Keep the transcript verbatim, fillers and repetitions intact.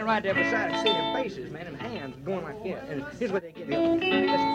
standing right there beside it, seeing them faces, man, them hands going like that. And here's what they get. Listen.